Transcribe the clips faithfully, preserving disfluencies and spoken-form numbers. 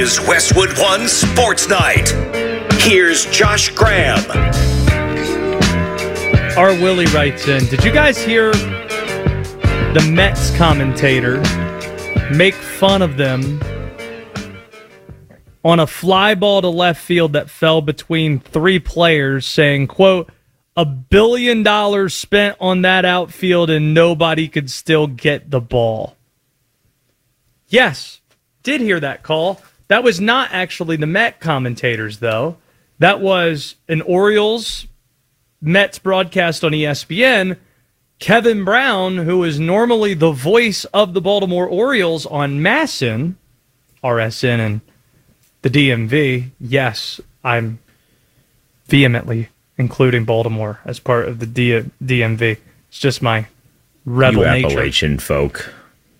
Is Westwood One Sports Night. Here's Josh Graham. R. Willie writes in, did you guys hear the Mets commentator make fun of them on a fly ball to left field that fell between three players, saying, quote, a billion dollars spent on that outfield and nobody could still get the ball? Yes, did hear that call. That was not actually the Met commentators, though. That was an Orioles Mets broadcast on E S P N. Kevin Brown, who is normally the voice of the Baltimore Orioles on MASN, R S N, and the D M V. Yes, I'm vehemently including Baltimore as part of the D- DMV. It's just my rebel you nature. Appalachian folk.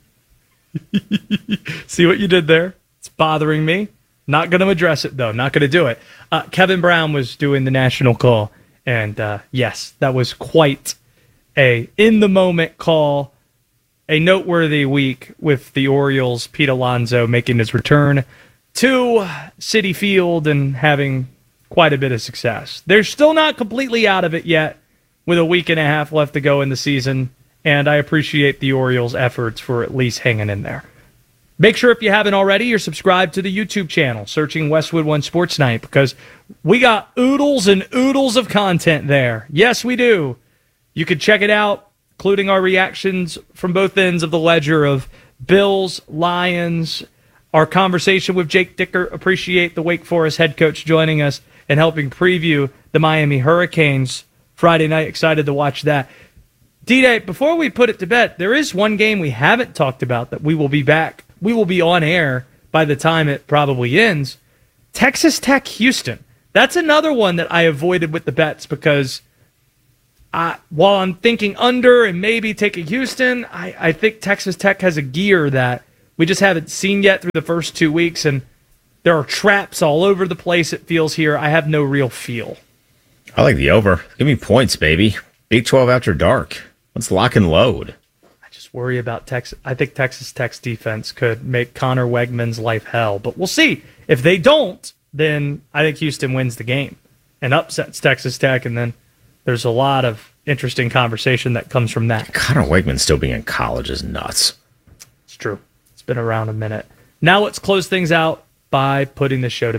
See what you did there? It's bothering me. Not going to address it, though. Not going to do it. Uh, Kevin Brown was doing the national call. And, uh, yes, that was quite a in-the-moment call. A noteworthy week with the Orioles, Pete Alonso making his return to Citi Field and having quite a bit of success. They're still not completely out of it yet with a week and a half left to go in the season. And I appreciate the Orioles' efforts for at least hanging in there. Make sure if you haven't already, you're subscribed to the YouTube channel, searching Westwood One Sports Night, because we got oodles and oodles of content there. Yes, we do. You can check it out, including our reactions from both ends of the ledger of Bills, Lions, our conversation with Jake Dicker. Appreciate the Wake Forest head coach joining us and helping preview the Miami Hurricanes Friday night. Excited to watch that. D-Day, before we put it to bed, there is one game we haven't talked about that we will be back. We will be on air by the time it probably ends. Texas Tech, Houston. That's another one that I avoided with the bets because I, while I'm thinking under and maybe taking Houston, I, I think Texas Tech has a gear that we just haven't seen yet through the first two weeks, and there are traps all over the place, it feels here. I have no real feel. I like the over. Give me points, baby. Big twelve after dark. Let's lock and load. Worry about Texas. I think Texas Tech's defense could make Connor Wegman's life hell, but we'll see. If they don't, then I think Houston wins the game and upsets Texas Tech, and then there's a lot of interesting conversation that comes from that. Connor Wegman still being in college is nuts. It's true. It's been around a minute. Now let's close things out by putting the show to